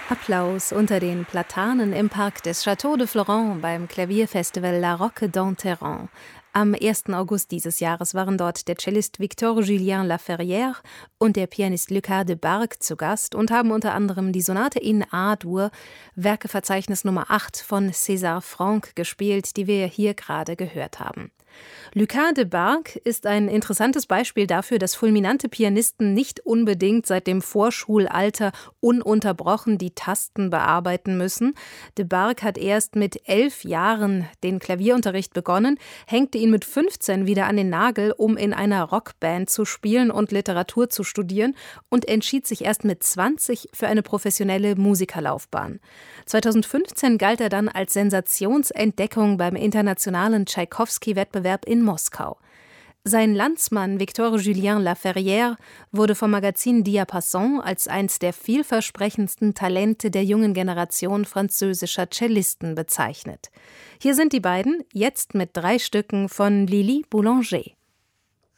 Applaus unter den Platanen im Park des Château de Florent beim Klavierfestival La Roque d'Enterrand. Am 1. August dieses Jahres waren dort der Cellist Victor-Julien Laferrière und der Pianist Lucas de Bargue zu Gast und haben unter anderem die Sonate in A-Dur, Werkeverzeichnis Nummer 8 von César Franck gespielt, die wir hier gerade gehört haben. Lucas de Bargue ist ein interessantes Beispiel dafür, dass fulminante Pianisten nicht unbedingt seit dem Vorschulalter ununterbrochen die Tasten bearbeiten müssen. De Bargue hat erst mit 11 Jahren den Klavierunterricht begonnen, hängte ihn mit 15 wieder an den Nagel, um in einer Rockband zu spielen und Literatur zu studieren und entschied sich erst mit 20 für eine professionelle Musikerlaufbahn. 2015 galt er dann als Sensationsentdeckung beim internationalen Tschaikowski-Wettbewerb in Moskau. Sein Landsmann Victor-Julien Laferrière wurde vom Magazin Diapason als eins der vielversprechendsten Talente der jungen Generation französischer Cellisten bezeichnet. Hier sind die beiden, jetzt mit 3 Stücken von Lili Boulanger.